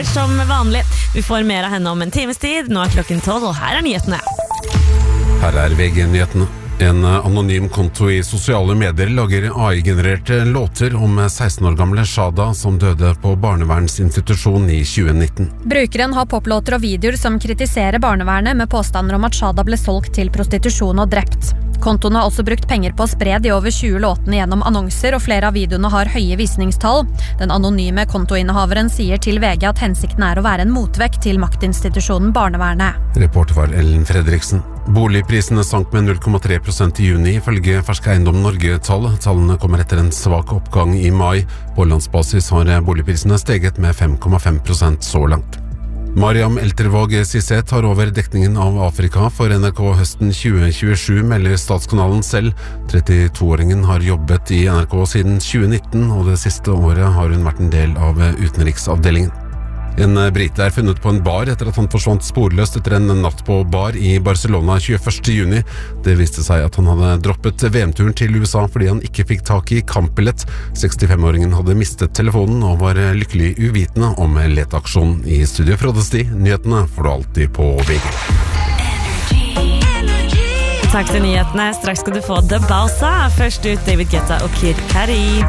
Som vanlig. Vi får mer av henne om en times tid. Nå klokken 12, og her nyhetene. Her VG-nyhetene. En anonym konto I sosiale medier lager AI-genererte låter om 16 år gamle Shada som døde på barnevernsinstitusjon I 2019. Brukeren har poplåter og videoer som kritiserer barnevernet med påstander om at Shada ble solgt til prostitusjon og drept. Kontoen har også brukt penger på å spre de over 20 låtene gjennom annonser, og flere av videoene har høye visningstall. Den anonyme kontoinnehaveren sier til VG at hensikten å være en motvekt til maktinstitusjonen barnevernet. Reporter var Ellen Fredriksen. Boligprisene sank med 0,3% I juni, ifølge Ferske Eiendom Norge-tall. Tallene kommer etter en svak oppgang I mai. På landsbasis har boligprisene steget med 5,5% så langt. Mariam Eltervåg Sisset tar over dekningen av Afrika for NRK høsten 2027, melder Statskanalen selv. 32-åringen har jobbet I NRK siden 2019, og det siste året har hun vært en del av utenriksavdelingen. En brite funnet på en bar etter at han forsvant sporløst etter en natt på bar I Barcelona 21. juni. Det viste seg at han hadde droppet VM-turen til USA fordi han ikke fikk tak I kampbillett. 65-åringen hadde mistet telefonen og var lykkelig uvitende om letaksjonen. I studio Frode. Nyhetene får du alltid på VG. Takk til nyhetene. Straks skal du få The Balsa. Først ut David Guetta og Kid Cudi.